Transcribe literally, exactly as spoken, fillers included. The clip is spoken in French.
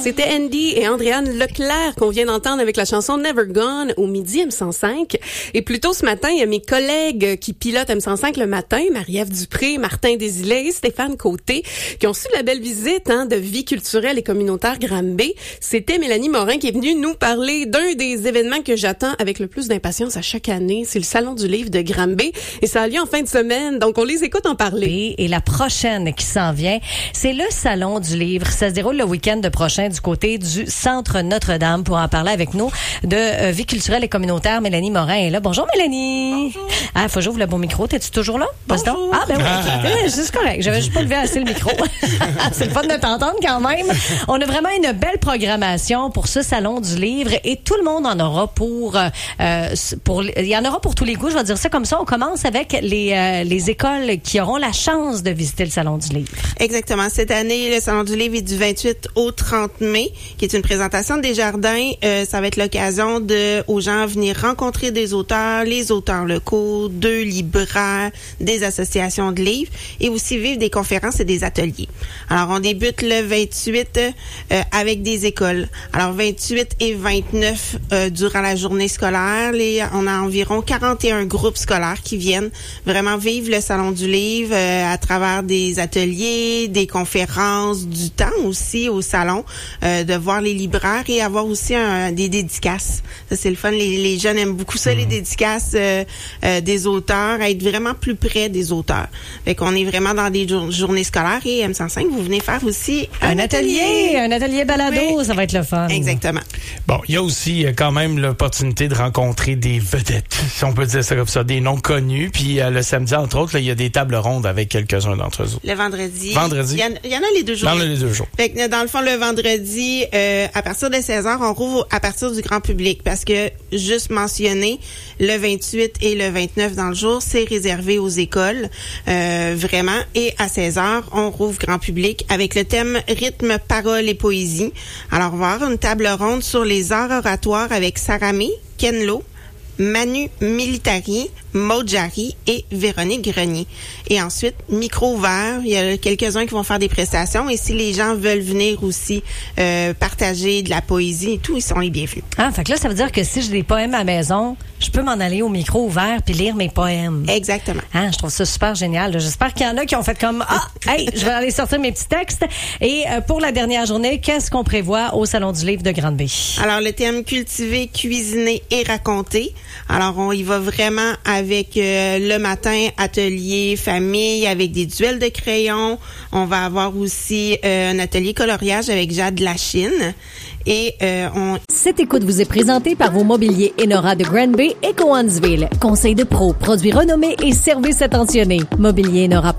C'était Andy et Andréane Leclerc qu'on vient d'entendre avec la chanson Never Gone au midi M cent cinq. Et plus tôt ce matin, il y a mes collègues qui pilotent M cent cinq le matin, Marie-Ève Dupré, Martin Desilets et Stéphane Côté, qui ont su la belle visite hein, de vie culturelle et communautaire Granby. C'était Mélanie Morin qui est venue nous parler d'un des événements que j'attends avec le plus d'impatience à chaque année. C'est le Salon du livre de Granby et ça a lieu en fin de semaine. Donc, on les écoute en parler. Et la prochaine qui s'en vient, c'est le Salon du livre. Ça se déroule le week-end prochain du côté du Centre Notre-Dame. Pour en parler avec nous de euh, vie culturelle et communautaire, Mélanie Morin est là. Bonjour Mélanie. Bonjour. Ah, faut que j'ouvre le bon micro. T'es-tu toujours là? Bonjour. Ah, ben oui. Ah. C'est correct. J'avais juste pas levé assez le micro. C'est le fun de t'entendre quand même. On a vraiment une belle programmation pour ce Salon du livre et tout le monde en aura pour, euh, pour, il y en aura pour tous les goûts. Je vais dire ça comme ça. On commence avec les, euh, les écoles qui auront la chance de visiter le Salon du livre. Exactement. Cette année, le Salon du livre est du vingt-huit au trente mai, qui est une présentation des jardins. Euh, ça va être l'occasion de aux gens venir rencontrer des auteurs, les auteurs locaux, deux libraires, des associations de livres et aussi vivre des conférences et des ateliers. Alors, on débute le vingt-huit euh, avec des écoles. Alors, vingt-huit et vingt-neuf euh, durant la journée scolaire, les, on a environ quarante et un groupes scolaires qui viennent vraiment vivre le Salon du livre euh, à travers des ateliers, des conférences, du temps aussi au salon, euh, de voir les libraires et avoir aussi un, des dédicaces. Ça, c'est le fun. Les, les jeunes aiment beaucoup ça, mmh. les dédicaces euh, euh, des auteurs, être vraiment plus près des auteurs. Fait qu'on est vraiment dans des jour- journées scolaires et M cent cinq, vous venez faire aussi un, un atelier. atelier. Un atelier balado, oui. Ça va être le fun. Exactement. Bon, il y a aussi quand même l'opportunité de rencontrer des vedettes, si on peut dire ça comme ça, des noms connus. Puis euh, le samedi, entre autres, il y a des tables rondes avec quelques-uns d'entre eux. Le vendredi. Vendredi. Il y, y en a les deux jours. Dans les deux jours. Fait que dans le fond, le vendredi, euh, à partir de seize heures, on rouvre à partir du grand public parce que, juste mentionné, le vingt-huit et le vingt-neuf dans le jour, c'est réservé aux écoles, euh, vraiment. Et à seize heures, on rouvre grand public avec le thème rythme, parole et poésie. Alors, on va avoir une table ronde sur les arts oratoires avec Saramé, Ken Lo, Manu Militari, Maud Jarry et Véronique Grenier. Et ensuite, micro ouvert, il y a quelques-uns qui vont faire des prestations et si les gens veulent venir aussi euh, partager de la poésie et tout, ils sont les bienvenus. Ah, fait que là, ça veut dire que si j'ai des poèmes à la maison, je peux m'en aller au micro ouvert puis lire mes poèmes. Exactement. Ah, je trouve ça super génial. Là. J'espère qu'il y en a qui ont fait comme ah, hey, je vais aller sortir mes petits textes. Et euh, pour la dernière journée, qu'est-ce qu'on prévoit au Salon du livre de Granby? Alors, le thème cultiver, cuisiner et raconter. Alors, on y va vraiment avec euh, le matin, atelier famille, avec des duels de crayons. On va avoir aussi euh, un atelier coloriage avec Jade Lachine. Et euh, on... Cette écoute vous est présentée par vos mobiliers Enora de Granby et Cowansville. Conseil de pro, produits renommés et services attentionnés. Mobilier Enora.